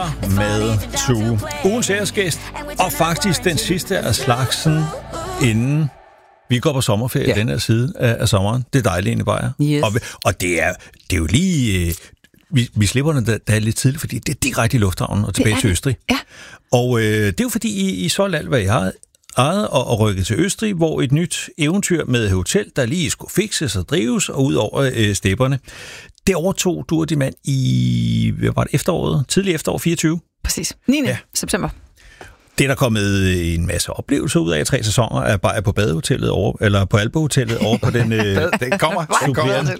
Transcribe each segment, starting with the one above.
Summer med Tue. Ugens æresgæst, og faktisk den sidste af slagsen, inden vi går på sommerferie den her side af sommeren. Det er dejligt egentlig bare. Yes. Og det er jo lige... Vi slipper den der lidt tidligt, fordi det er direkte i lufthavnen og tilbage til Østrig. Ja. Og det er jo fordi, I solgte alt, hvad I har ejet og rykket til Østrig, hvor et nyt eventyr med hotel, der lige skulle fikses og drives, og ud over stepperne. Det overtog du og din mand i, hvad var det, efteråret? Tidlig efterår 24? Præcis. 9. september. Det er der kommet en masse oplevelser ud af 3 sæsoner af bare på badehotellet over, eller på Alpehotellet over på den... det kommer.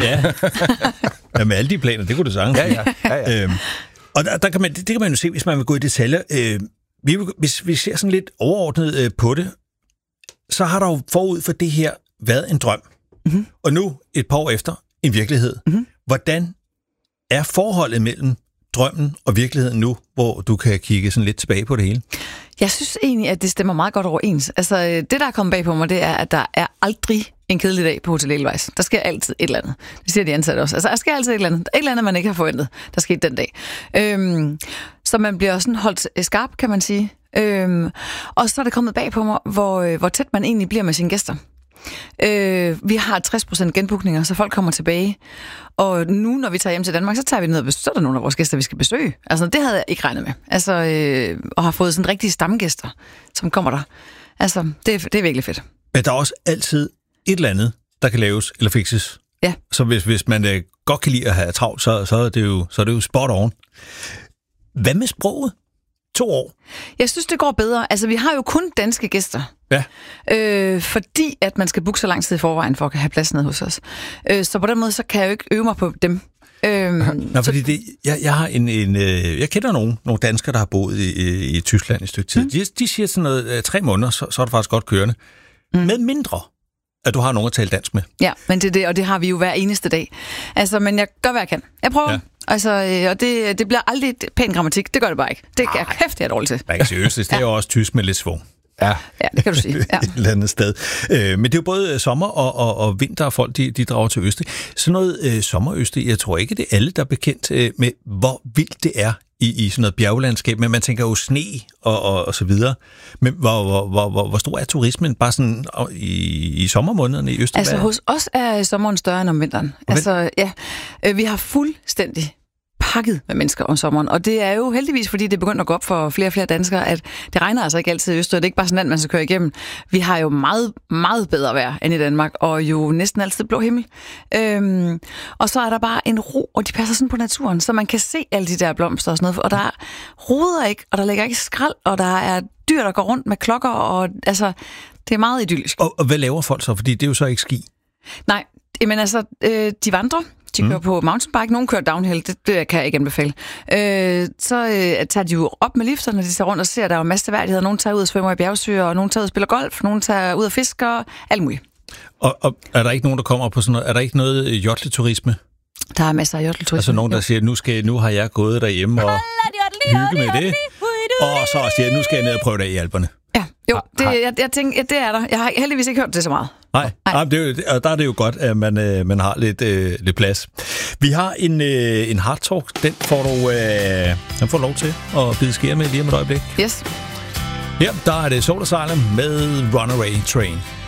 Ja, med alle de planer, det kunne du sige. Ja. Og det kan man jo se, hvis man vil gå i detaljer. Hvis vi ser sådan lidt overordnet på det, så har der jo forud for det her været en drøm. Mm-hmm. Og nu, et par år efter, en virkelighed. Mm-hmm. Hvordan er forholdet mellem drømmen og virkeligheden nu, hvor du kan kigge sådan lidt tilbage på det hele? Jeg synes egentlig, at det stemmer meget godt overens. Altså, det, der er kommet bag på mig, det er, at der er aldrig en kedelig dag på Hotel Edelweiss. Der sker altid et eller andet. Det siger de ansatte også. Altså, der sker altid et eller andet, man ikke har forventet, der skete den dag. Så man bliver sådan holdt skarp, kan man sige. Og så er det kommet bag på mig, hvor tæt man egentlig bliver med sine gæster. Vi har 60% genbookninger, så folk kommer tilbage. Og nu, når vi tager hjem til Danmark, så tager vi ned og besøger, så er der nogle af vores gæster, vi skal besøge. Altså, det havde jeg ikke regnet med. Altså, og har fået sådan rigtige stamgæster, som kommer der. Altså, det er virkelig fedt. Men der er også altid et eller andet, der kan laves eller fikses. Ja. Så hvis man godt kan lide at have travlt, så er det jo spot on. Hvad med sproget? 2 år. Jeg synes, det går bedre. Altså, vi har jo kun danske gæster. Ja. Fordi at man skal booke så lang tid i forvejen, for at have plads nede hos os. Så på den måde, så kan jeg jo ikke øve mig på dem. Nå, fordi jeg kender nogle danskere, der har boet i Tyskland i et stykke tid. De siger sådan noget, 3 måneder, så er det faktisk godt kørende. Med mindre, at du har nogen at tale dansk med. Ja, men det er det, og det har vi jo hver eneste dag. Altså, men jeg gør, hvad jeg kan. Jeg prøver. Ja. Altså, og det bliver aldrig pæn grammatik. Det gør det bare ikke. Det er kæft, jeg er dårlig til. Man kan seriøst, det er jo også tysk med lidt svung. Ja, det kan du sige. Ja. Et eller andet sted. Men det er jo både sommer og vinter, og folk de drager til Østrig. Sådan noget sommerøstrig, jeg tror ikke, det er alle, der er bekendt med, hvor vildt det er i sådan noget bjerglandskab. Men man tænker jo sne og så videre. Men hvor stor er turismen bare sådan i sommermånederne i Østrig? Altså hos os er sommeren større end om vinteren. Altså, ja, vi har fuldstændig pakket med mennesker om sommeren, og det er jo heldigvis, fordi det er begyndt at gå op for flere og flere danskere, at det regner altså ikke altid i Østrig. Det er ikke bare sådan, at man skal køre igennem. Vi har jo meget, meget bedre vejr end i Danmark, og jo næsten altid blå himmel. Og så er der bare en ro, og de passer sådan på naturen, så man kan se alle de der blomster og sådan noget, og der roder ikke, og der ligger ikke skrald, og der er dyr, der går rundt med klokker, og altså, det er meget idyllisk. Og hvad laver folk så? Fordi det er jo så ikke ski. Nej, men altså, de vandrer. De kører på mountainbike, nogen kører downhill, det kan jeg ikke anbefale. Så tager de jo op med lifterne, de tager rundt og ser, der er jo masser af værdigheder. Nogen tager ud og svømmer i bjergsøer, og nogen tager ud og spiller golf, nogen tager ud og fisker, alt muligt. Og er der ikke nogen, der kommer på sådan noget? Er der ikke noget jotleturisme? Der er masser af jotleturisme. Altså nogen, der siger, nu har jeg gået derhjemme og hygge med det, og så siger nu skal jeg ned og prøve det i Alperne. Ja, jo, jeg tænker, det er der. Jeg har heldigvis ikke hørt det så meget. Nej. Der er det jo godt, at man har lidt plads. Vi har en hard talk, den får du lov til at bide skære med lige om et øjeblik. Yes. Ja, der er det Soul Asylum med Runaway Train.